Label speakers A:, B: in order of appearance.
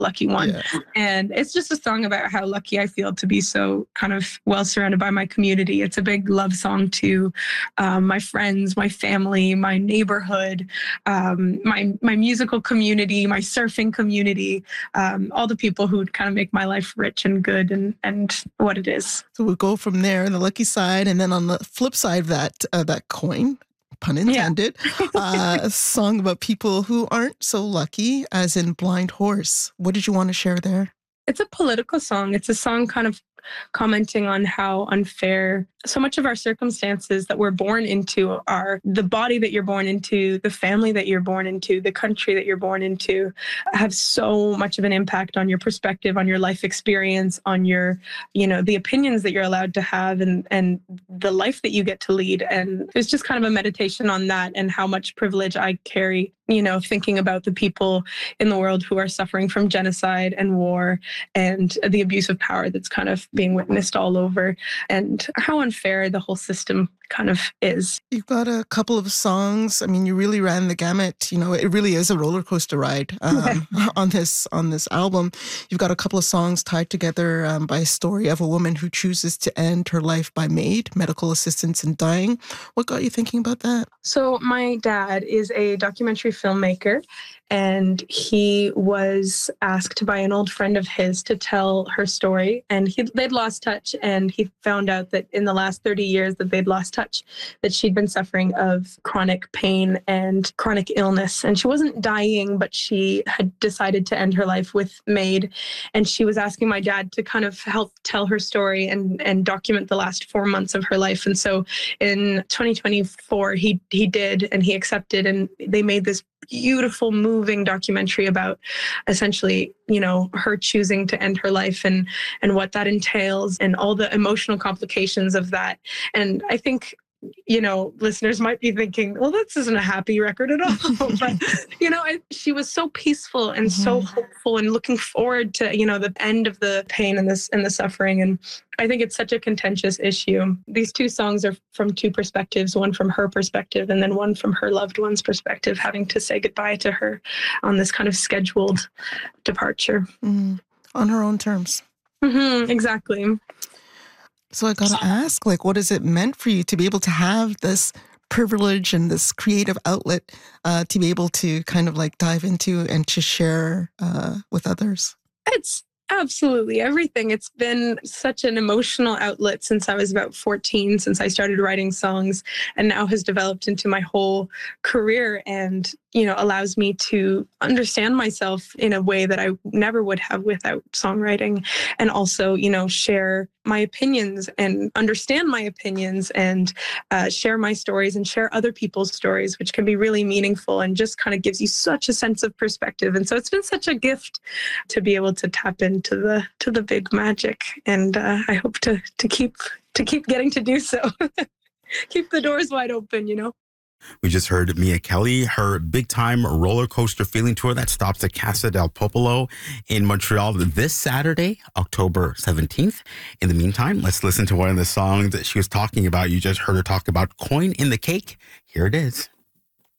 A: lucky one.
B: Yeah.
A: And it's just a song about how lucky I feel to be so kind of well surrounded by my community. It's a big love song to my friends, my family, my neighborhood, my musical community, my surfing community, all the people who kind of make my life rich and good and what it is.
B: So we'll go from there, the lucky side, and then on the flip side of that coin, pun intended, a song about people who aren't so lucky, as in Blind Horse. What did you want to share there?
A: It's a political song. It's a song kind of commenting on how unfair so much of our circumstances that we're born into are. The body that you're born into, the family that you're born into, the country that you're born into have so much of an impact on your perspective, on your life experience, on your, the opinions that you're allowed to have and the life that you get to lead. And it's just kind of a meditation on that and how much privilege I carry, thinking about the people in the world who are suffering from genocide and war and the abuse of power that's kind of being witnessed all over and how unfair the whole system kind of is.
B: You've got a couple of songs. I mean, you really ran the gamut. It really is a roller coaster ride on this album. You've got a couple of songs tied together by a story of a woman who chooses to end her life by MAID, medical assistance in dying. What got you thinking about that?
A: So my dad is a documentary filmmaker, and he was asked by an old friend of his to tell her story. And they'd lost touch, and he found out that in the last 30 years that they'd lost touch, that she'd been suffering of chronic pain and chronic illness. And she wasn't dying, but she had decided to end her life with MAID. And she was asking my dad to kind of help tell her story and document the last 4 months of her life. And so in 2024, he did, and he accepted, and they made this beautiful, moving documentary about essentially, her choosing to end her life and what that entails and all the emotional complications of that. And I think, listeners might be thinking, well, this isn't a happy record at all. But, she was so peaceful and so hopeful and looking forward to, the end of the pain and the suffering. And I think it's such a contentious issue. These two songs are from two perspectives, one from her perspective and then one from her loved one's perspective, having to say goodbye to her on this kind of scheduled departure.
B: On her own terms.
A: Exactly.
B: So I got to ask, what has it meant for you to be able to have this privilege and this creative outlet to be able to kind of dive into and to share with others?
A: It's absolutely everything. It's been such an emotional outlet since I was about 14, since I started writing songs, and now has developed into my whole career and, allows me to understand myself in a way that I never would have without songwriting, and also, share my opinions and understand my opinions and share my stories and share other people's stories, which can be really meaningful and just kind of gives you such a sense of perspective. And so it's been such a gift to be able to tap into the big magic. And I hope to keep getting to do so. Keep the doors wide open,
C: We just heard Mia Kelly, her big-time roller coaster feeling tour that stops at Casa del Popolo in Montreal this Saturday, October 17th. In the meantime, let's listen to one of the songs that she was talking about. You just heard her talk about Coin in the Cake. Here it is.